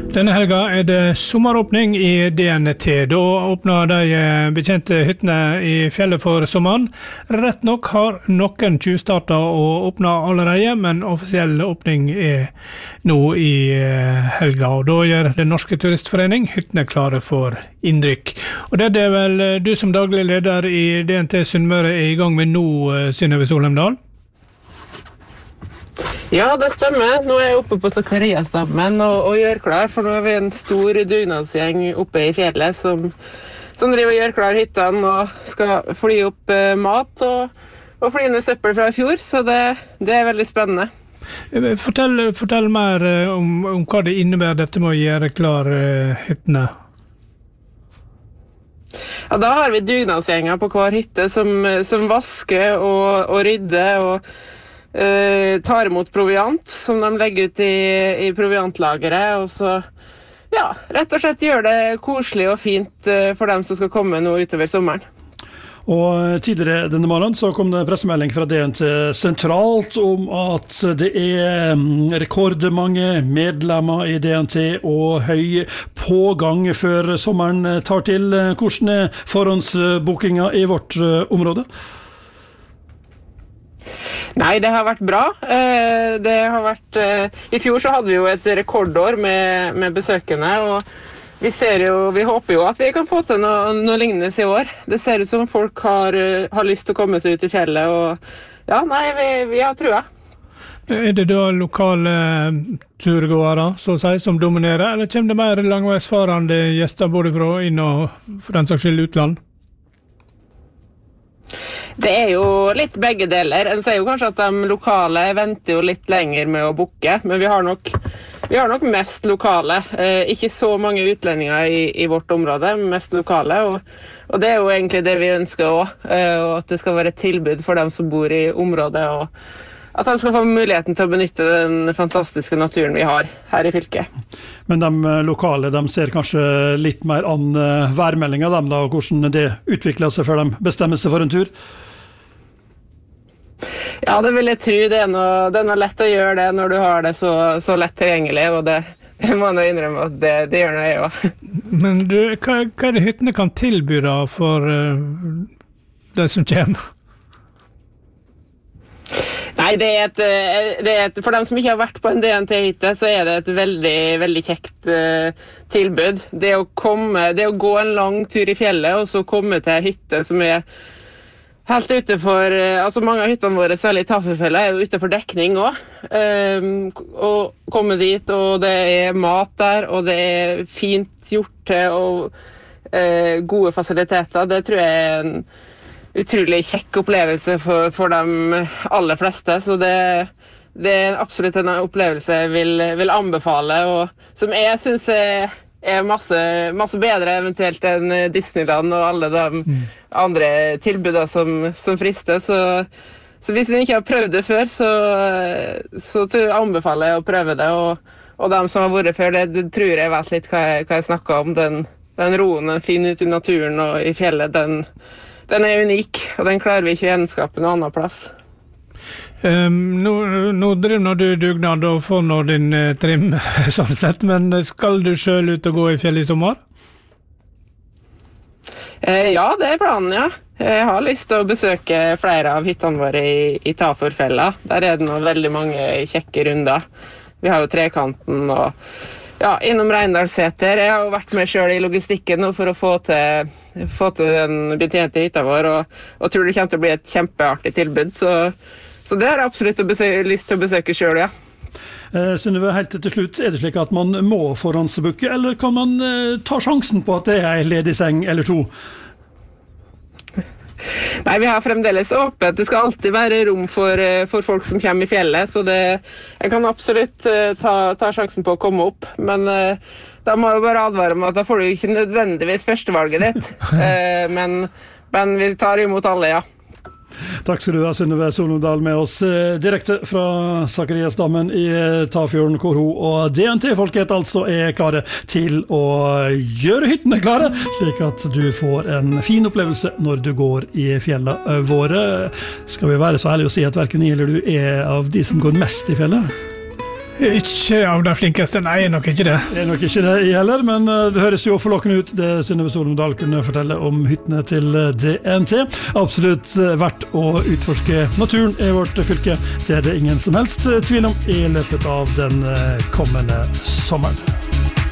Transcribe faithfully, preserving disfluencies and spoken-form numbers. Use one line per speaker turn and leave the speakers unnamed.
Denne helga er det sommeråpning i D N T. Da åpner de bekjente hyttene i fjellet for sommeren. Rett nok har noen tjuvstarter og åpner allerede, men offisiell åpning er nå i helga. Og da gjør Den Norske Turistforening hyttene klare for innrykk. Og det er vel du som daglig leder i D N T Sunnmøre er i gang med nå, Synnøve Solheimdal?
Ja, det stemmer. Nå er jeg oppe på Zakariasdammen og, og gjør klar, for nå er vi en stor dugnadsgjeng oppe i fjellet som, som driver og gjør klar hyttene og skal fly opp eh, mat og, og fly ned søppel fra i fjor, så det, det er veldig spennende.
Fortell, fortell mer om, om hva det innebærer dette med å gjøre klar uh, hyttene.
Ja, da har vi dugnadsgjenger på hver hytte som, som vasker og, og rydder og Uh, tar imot proviant som de legger ut i, i proviantlageret, og så ja, rett og slett gjør det koselig og fint uh, for dem som skal komme nå utover sommeren.
Og tidligere denne morgenen så kom det pressemelding fra D N T sentralt om at det er rekordmange medlemmer i D N T og høy pågang før sommeren tar til. Hvordan er forhåndsbookinga i vårt uh, område?
Nei, det har vært bra. Det har vært, I fjor så hadde vi jo et rekordår med, med besøkende, og vi, ser jo, vi håper jo at vi kan få til noe, noe lignende i år. Det ser ut som folk har, har lyst til å komme seg ut i fjellet, og ja, nei, vi, vi har trua.
Er det da lokale turgåere, så å si, som dominerer, eller kommer det mer langveisfarende gjester både fra inn- og for den saks skyld utland?
Det er jo litt begge deler. En sier jo kanskje at de lokale venter jo litt lenger med å booke, men vi har nok, vi har nok mest lokale. Eh, ikke så mange utlendinger i, i vårt område, mest lokale, og, og det er jo egentlig det vi ønsker også, eh, og at det skal være et tilbud for dem som bor i området, og at de skal få muligheten til å benytte den fantastiske naturen vi har her i fylket.
Men de lokale, de ser kanskje litt mer an værmeldingen, dem da, og hvordan det utvikler seg før de bestemmer seg for en tur?
Ja, det vil jeg tro. Det er noe, det er noe lett å gjøre det når du har det så, så lett tilgjengelig, og det, det må jeg innrømme at det, det gjør noe jeg også.
Men du, hva, hva er det hyttene kan tilby da for uh, de som kommer?
Nei, det er, et, det er et, for dem som ikke har vært på en D N T-hytte, så er det et veldig, veldig kjekt uh, tilbud. Det å, komme, det å gå en lang tur i fjellet, og så komme til en hytte som er helt utenfor, altså mange av hyttene våre, særlig i Tafjordfjellet, er jo utenfor dekning også. Um, og komme dit, og det er mat der, og det er fint gjort til, og uh, gode fasiliteter. Det tror jeg er en utrolig kjekk opplevelse for, for de aller fleste, så det, det er absolutt en opplevelse jeg vil, vil anbefale, og som jeg synes er er masse, masse bedre eventuelt enn Disneyland og alle de mm. andre tilbudene som, som frister. Så, så hvis en ikke har prøvd det før, så, så anbefaler jeg å prøve det. Og, og de som har vært før, det, det tror jeg vet litt hva jeg, hva jeg snakker om. Den, den roen, den fine ut i naturen og i fjellet, den, den er unik. Og den klarer vi ikke å gjenskape noen annen plass.
Um, nå, nå driver du dugnad og får nå din uh, trim, sånn sett, men skal du selv ut og gå i fjellet i sommer?
Eh, ja, det er planen, ja. Jeg har lyst til å besøke flere av hyttene våre i, i Tafjordfjella. Der er det nå veldig mange kjekke runder. Vi har jo Trekanten og ja, innom Reindalsseter. Jeg har jo vært med selv i logistikken nå for å få til, få til den betjente hytta vår, og, og tror det kommer til å bli et kjempeartig tilbud, så Så det har jeg absolutt besøke, lyst til å besøke selv, ja.
Eh, Synnøve, helt til slutt, er det slik at man må forhåndsbooke, eller kan man eh, ta sjansen på at det er en ledig seng eller to?
Nei, vi har fremdeles åpent. Det skal alltid være rom for, for folk som kommer i fjellet, så det, jeg kan absolutt uh, ta, ta sjansen på å komme opp. Men uh, da må jeg bare advare om at da får du ikke nødvendigvis førstevalget ditt. Uh, men, men vi tar imot alle, ja.
Takk skal du ha, Synnøve Solheimdal, med oss direkte fra Zakariasdammen i Tafjorden, hvor hun og D N T-folket altså er klare til å gjøre hyttene klare, slik at du får en fin opplevelse når du går i fjellet våre. Skal vi være så ærlige å si at hverken jeg eller du er av de som går mest i fjellet?
Ikke av de flinkeste, nei, er nok ikke det.
Det er nok ikke det i heller, men det høres jo forlokkende ut det Synnøve Solumdal kunne fortelle om hyttene til D N T. Absolutt verdt å utforske naturen i vårt fylke. Det er det ingen som helst tvil om i løpet av den kommende sommeren.